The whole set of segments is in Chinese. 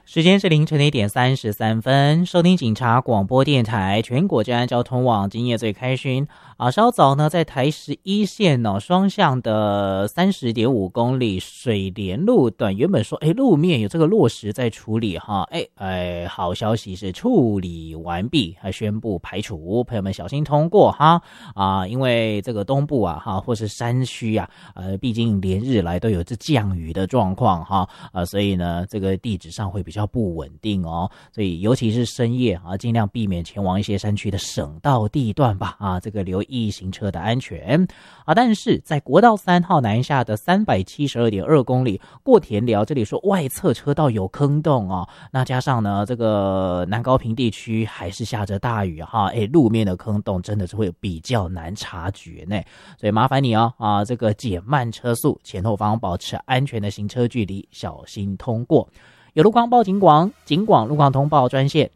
时间是凌晨的1:33，收听警察广播电台全国治安交通网，今夜最开心稍早呢，在台11线双向的30.5公里水莲路段，原本说路面有这个落石在处理哈，好消息是处理完毕，还宣布排除，朋友们小心通过哈因为这个东部或是山区毕竟连日来都有这降雨的状况所以呢这个地址上会比较不稳定所以尤其是深夜尽量避免前往一些山区的省道地段吧这个留意行车的安全但是在国道3号南下的372.2公里过田寮，这里说外侧车道有坑洞那加上呢这个南高屏地区还是下着大雨路面的坑洞真的是会比较难察觉呢，所以麻烦你这个减慢车速，前后方保持安全的行车距离，小心通过。有路况报警广路况通报专线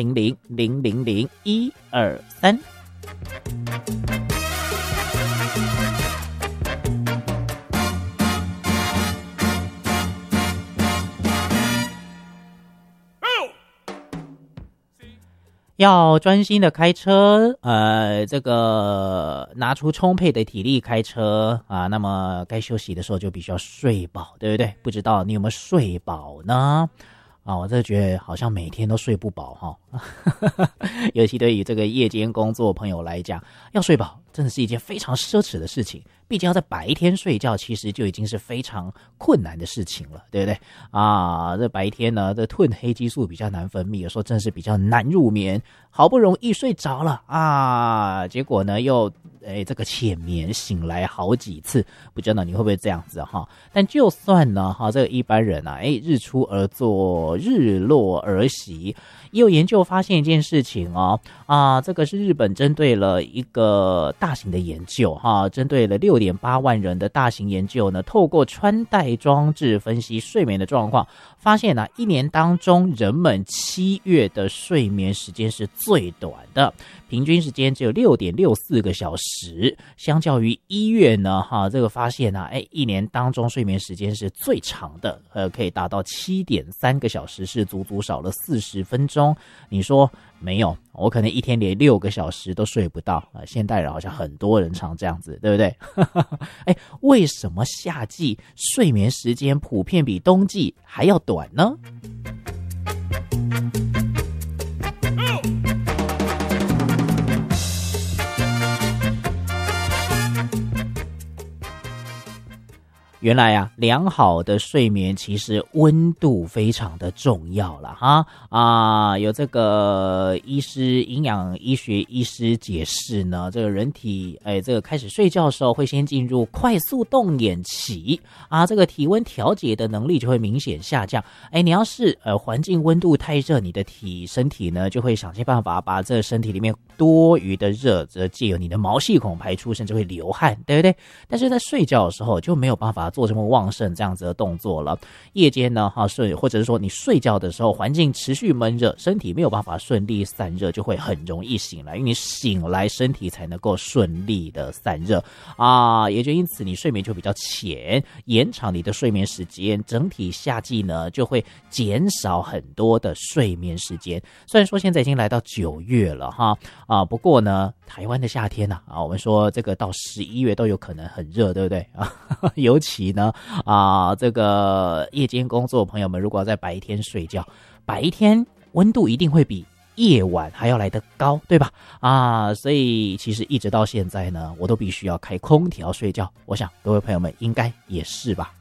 0800000123。要专心的开车，这个拿出充沛的体力开车那么该休息的时候就必须要睡饱，对不对？不知道你有没有睡饱呢？我真的觉得好像每天都睡不饱尤其对于这个夜间工作朋友来讲，要睡饱真的是一件非常奢侈的事情，毕竟要在白天睡觉其实就已经是非常困难的事情了，对不对这白天呢这褪黑激素比较难分泌，有时候真的是比较难入眠，好不容易睡着了结果呢又这个浅眠醒来好几次，不知道你会不会这样子但就算呢这个一般人日出而作日落而息，也有研究发现一件事情这个是日本针对了一个大型的研究针对了6.8万人的大型研究呢，透过穿戴装置分析睡眠的状况，发现一年当中人们7月的睡眠时间是最短的，平均时间只有6.64个小时，相较于1月呢这个发现一年当中睡眠时间是最长的，可以达到7.3个小时，是足足少了40分钟。你说没有，我可能一天连6个小时都睡不到现代人好像很多人常这样子，对不对为什么夏季睡眠时间普遍比冬季还要短呢？原来良好的睡眠其实温度非常的重要了有这个营养医学医师解释呢，这个人体这个开始睡觉的时候会先进入快速动眼期这个体温调节的能力就会明显下降你要是环境温度太热，你的身体呢就会想尽办法把这个身体里面多余的热借由你的毛细孔排出，甚至会流汗，对不对？但是在睡觉的时候就没有办法做这么旺盛这样子的动作了。夜间呢或者是说你睡觉的时候环境持续闷热，身体没有办法顺利散热，就会很容易醒来，因为你醒来身体才能够顺利的散热也就因此你睡眠就比较浅，延长你的睡眠时间，整体夏季呢就会减少很多的睡眠时间。虽然说现在已经来到9月了不过呢台湾的夏天我们说这个到11月都有可能很热，对不对尤其呢这个夜间工作的朋友们，如果要在白天睡觉，白天温度一定会比夜晚还要来得高，对吧所以其实一直到现在呢我都必须要开空调睡觉，我想各位朋友们应该也是吧